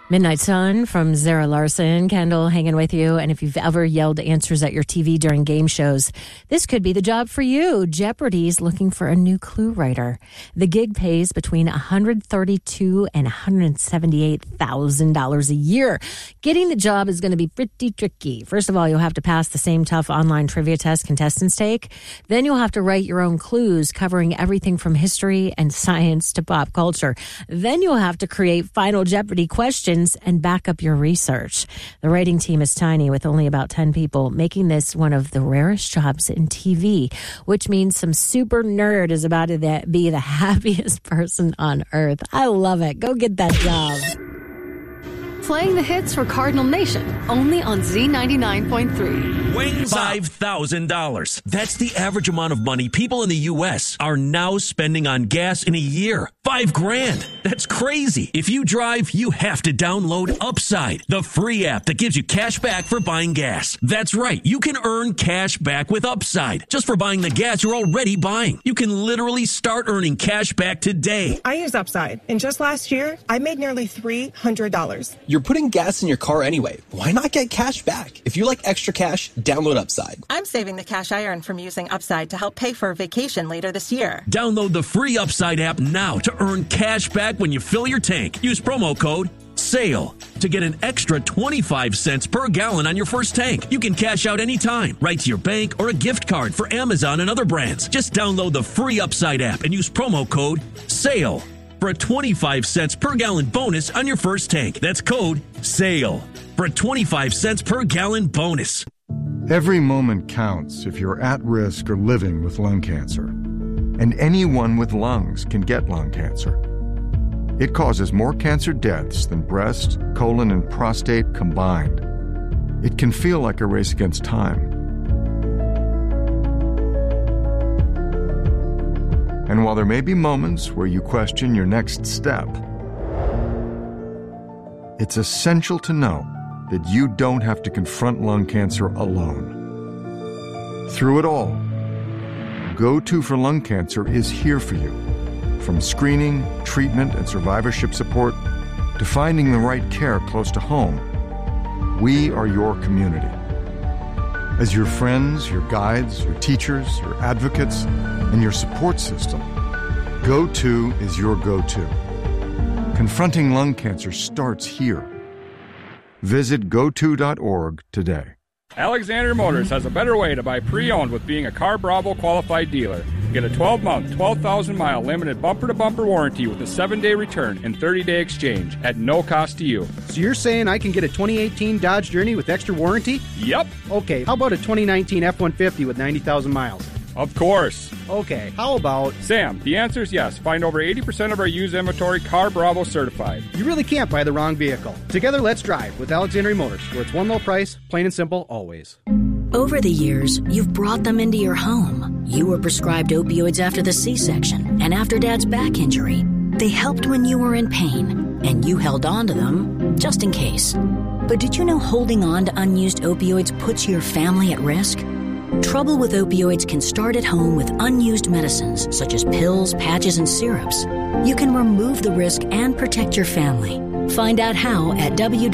Midnight Sun from Zara Larson. Kendall hanging with you. And if you've ever yelled answers at your TV during game shows, this could be the job for you. Jeopardy's looking for a new clue writer. The gig pays between $132,000 and $178,000 a year. Getting the job is going to be pretty tricky. First of all, you'll have to pass the same tough online trivia test contestants take. Then you'll have to write your own clues covering everything from history and science to pop culture. Then you'll have to create Final Jeopardy questions and back up your research. The writing team is tiny with only about 10 people, making this one of the rarest jobs in TV, which means some super nerd is about to be the happiest person on earth. I love it. Go get that job. Playing the hits for Cardinal Nation, only on Z99.3. Wings $5,000. That's the average amount of money people in the U.S. are now spending on gas in a year. $5,000. That's crazy. If you drive, you have to download Upside, the free app that gives you cash back for buying gas. That's right. You can earn cash back with Upside just for buying the gas you're already buying. You can literally start earning cash back today. I use Upside, and just last year, I made nearly $300. You're putting gas in your car anyway. Why not get cash back? If you like extra cash, download Upside. I'm saving the cash I earned from using Upside to help pay for a vacation later this year. Download the free Upside app now to earn cash back when you fill your tank. Use promo code SALE to get an extra 25 cents per gallon on your first tank. You can cash out anytime, right to your bank or a gift card for Amazon and other brands. Just download the free Upside app and use promo code SALE for a 25 cents per gallon bonus on your first tank. That's code SALE for a 25 cents per gallon bonus. Every moment counts if you're at risk or living with lung cancer. And anyone with lungs can get lung cancer. It causes more cancer deaths than breast, colon, and prostate combined. It can feel like a race against time. And while there may be moments where you question your next step, it's essential to know that you don't have to confront lung cancer alone. Through it all, Go-To for Lung Cancer is here for you. From screening, treatment, and survivorship support to finding the right care close to home, we are your community. As your friends, your guides, your teachers, your advocates, and your support system, Go-To is your go-to. Confronting lung cancer starts here. Visit goto.org today. Alexander Motors has a better way to buy pre-owned with being a Car Bravo qualified dealer. Get a 12-month, 12,000-mile limited bumper-to-bumper warranty with a 7-day return and 30-day exchange at no cost to you. So you're saying I can get a 2018 Dodge Journey with extra warranty? Yep. Okay, how about a 2019 F-150 with 90,000 miles? Of course. Okay, how about... Sam, the answer is yes. Find over 80% of our used inventory Car Bravo certified. You really can't buy the wrong vehicle. Together, let's drive with Alexandria Motors, where it's one low price, plain and simple, always. Over the years, you've brought them into your home. You were prescribed opioids after the C-section and after Dad's back injury. They helped when you were in pain, and you held on to them just in case. But did you know holding on to unused opioids puts your family at risk? Trouble with opioids can start at home with unused medicines such as pills, patches, and syrups. You can remove the risk and protect your family. Find out how at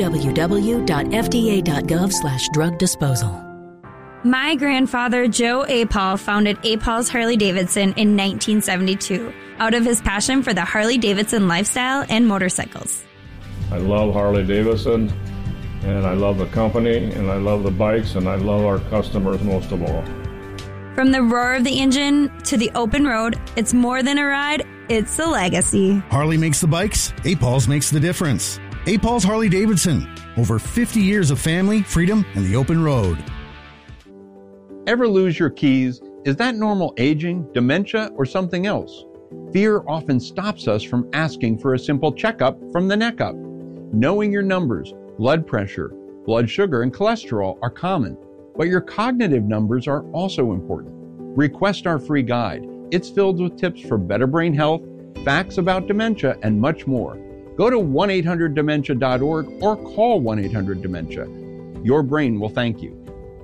www.fda.gov/drug disposal. My grandfather, Joe Apal, founded Apal's Harley-Davidson in 1972 out of his passion for the Harley-Davidson lifestyle and motorcycles. I love Harley-Davidson, and I love the company, and I love the bikes, and I love our customers most of all. From the roar of the engine to the open road, it's more than a ride, it's a legacy. Harley makes the bikes, Apal's makes the difference. Apal's Harley-Davidson, over 50 years of family, freedom, and the open road. Ever lose your keys? Is that normal aging, dementia, or something else? Fear often stops us from asking for a simple checkup from the neck up. Knowing your numbers, blood pressure, blood sugar, and cholesterol are common, but your cognitive numbers are also important. Request our free guide. It's filled with tips for better brain health, facts about dementia, and much more. Go to 1-800-DEMENTIA.org or call 1-800-DEMENTIA. Your brain will thank you.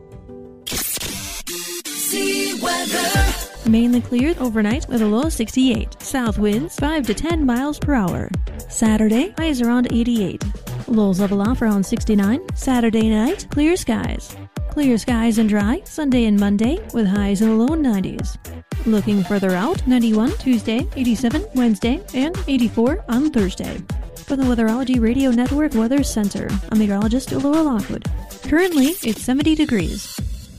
Mainly cleared overnight with a low 68. South winds 5 to 10 miles per hour. Saturday, highs around 88. Lows level off around 69. Saturday night, clear skies. Clear skies and dry Sunday and Monday with highs in the low 90s. Looking further out, 91 Tuesday, 87 Wednesday, and 84 on Thursday. For the Weatherology Radio Network Weather Center, I'm meteorologist Laura Lockwood. Currently, it's 70 degrees.